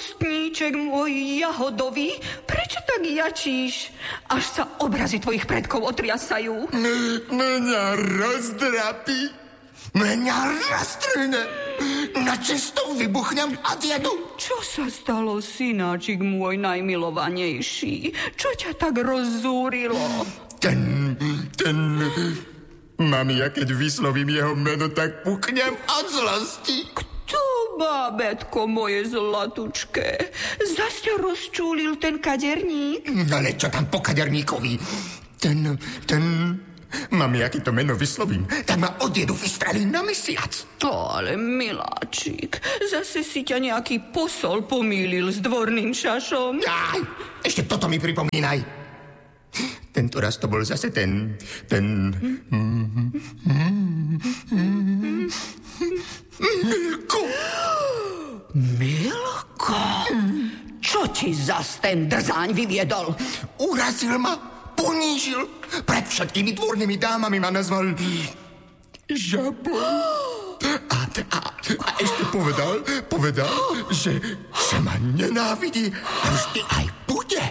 Zlostníček môj jahodový, prečo tak jačíš? Až sa obrazy tvojich predkov otriasajú. Mňa rozdrapí, mňa roztrhne. Na čestou vybuchnem od jedu. Čo sa stalo, synáčik môj najmilovanejší? Čo ťa tak rozzúrilo? Mami, ja keď vyslovím jeho meno, tak puknem od zlosti. Kto, bábätko moje zlatučké? Zas ťa rozčúlil ten kaderník? Ale čo tam po kaderníkovi? Mami, aké to meno vyslovím, tak ma od jedu vystrelí na mesiac. Ale miláčik, zase si ťa nejaký posol pomýlil s dvorným šašom. Aj, ešte toto mi pripomínaj. Tento raz to bol zase ten... Milko! Milko? Čo ti zas ten drzáň vyviedol? Urazil ma, ponížil. Pred všetkými dvornými dámami ma nazval žabou. A ešte povedal, že ma nenávidí a vždy aj bude.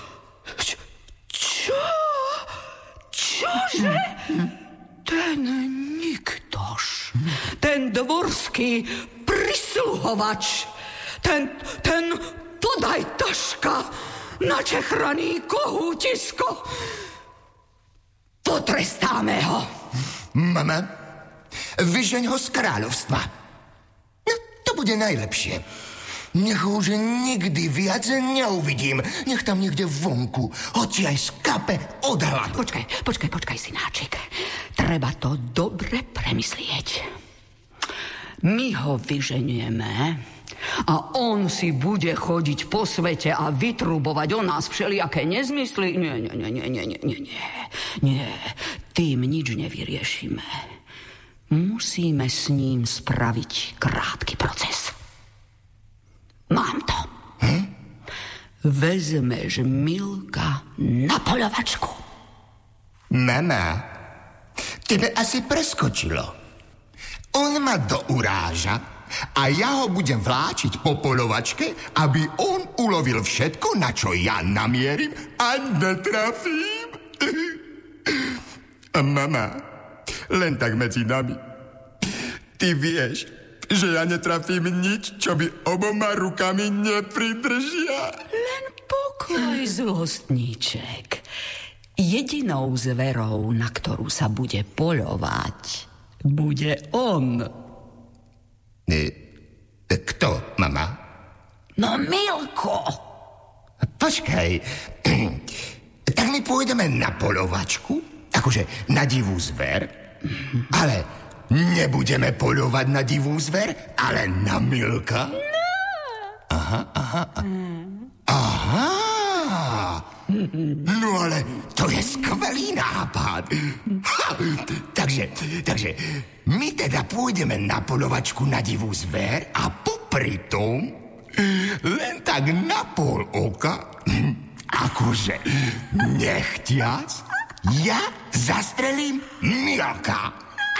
Čože? Ten niktož, ten dvorský prisluhovač, ten podajtaška, načechraný kohútisko. Potrestáme ho. Mama, vyžeň ho z kráľovstva. No, to bude najlepšie. Nech ho už nikdy viac neuvidím. Nech tam niekde vonku, hoci aj skape od hladu. Počkaj, synáčik. Treba to dobre premyslieť. My ho vyženieme a on si bude chodiť po svete a vytrubovať o nás všelijaké nezmysly. Nie. Tým nič nevyriešime. Musíme s ním spraviť krátky proces. Mám to. Vezmeš Milka na poľovačku. Mama, tebe asi preskočilo. On ma douráža a ja ho budem vláčiť po poľovačke, aby on ulovil všetko, na čo ja namierim a netrafím. A mama, len tak medzi nami. Ty vieš, že ja netrafím nič, čo by oboma rukami nepridržia. Len pokoj, zlostníček. Jedinou zverou, na ktorú sa bude poľovať, bude on. Kto, mama? No, Milko. Počkaj, tak my pôjdeme na poľovačku, akože na divú zver, ale nebudeme poľovať na divú zver, ale na Milka. Aha. No ale to je skvelý nápad. Takže my teda pôjdeme na poľovačku na divú zver a popri tom len tak na pol oka, akože nechtiac, ja zastrelím Milka.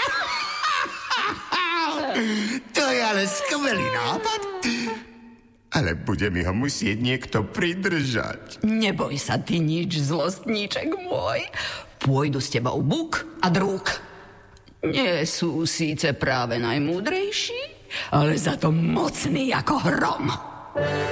To je ale skvelý nápad. Ale bude mi ho musieť niekto pridržať. Neboj sa ty nič, zlostníček môj. Pôjdu s tebou buk a drúk. Nie sú síce práve najmúdrejší, ale za to mocný ako hrom.